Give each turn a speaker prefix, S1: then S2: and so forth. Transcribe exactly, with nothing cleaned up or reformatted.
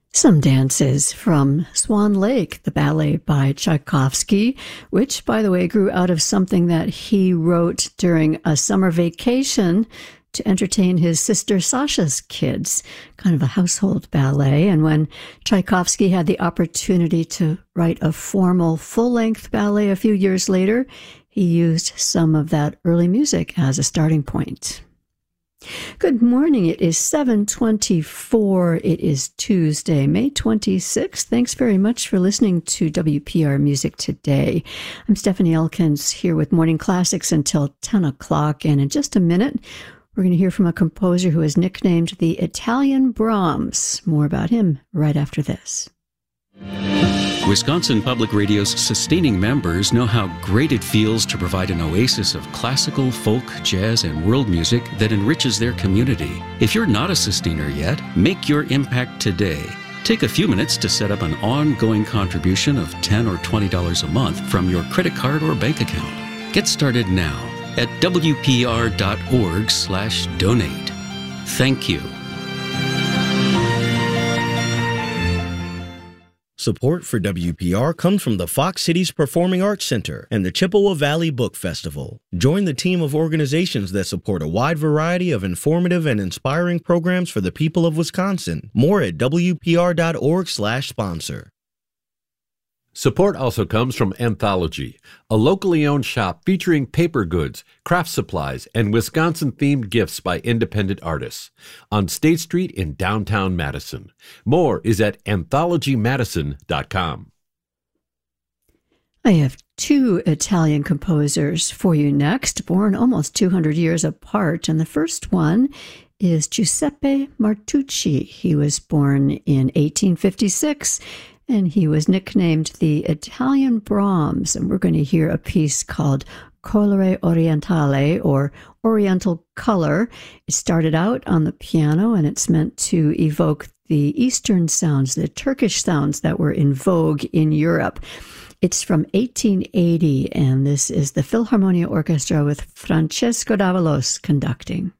S1: Some dances from Swan Lake, the ballet by Tchaikovsky, which, by the way, grew out of something that he wrote during a summer vacation to entertain his sister Sasha's kids, kind of a household ballet. And when Tchaikovsky had the opportunity to write a formal full-length ballet a few years later, he used some of that early music as a starting point. Good morning. It is seven twenty-four. It is Tuesday, May twenty-sixth. Thanks very much for listening to W P R Music Today. I'm Stephanie Elkins here with Morning Classics until ten o'clock. And in just a minute, we're going to hear from a composer who is nicknamed the Italian Brahms. More about him right after this.
S2: Wisconsin Public Radio's sustaining members know how great it feels to provide an oasis of classical, folk, jazz, and world music that enriches their community. If you're not a sustainer yet, make your impact today. Take a few minutes to set up an ongoing contribution of ten dollars or twenty dollars a month from your credit card or bank account. Get started now at W P R dot org slash donate. Thank you.
S3: Support for W P R comes from the Fox Cities Performing Arts Center and the Chippewa Valley Book Festival. Join the team of organizations that support a wide variety of informative and inspiring programs for the people of Wisconsin. More at W P R dot org slash sponsor.
S4: Support also comes from Anthology, a locally owned shop featuring paper goods, craft supplies, and Wisconsin-themed gifts by independent artists on State Street in downtown Madison. More is at anthology madison dot com.
S1: I have two Italian composers for you next, born almost two hundred years apart, and the first one is Giuseppe Martucci. He was born in eighteen fifty-six, and he was nicknamed the Italian Brahms, and we're going to hear a piece called Colore Orientale, or Oriental Color. It started out on the piano, and it's meant to evoke the Eastern sounds, the Turkish sounds that were in vogue in Europe. It's from eighteen eighty, and this is the Philharmonia Orchestra with Francesco Davalos conducting.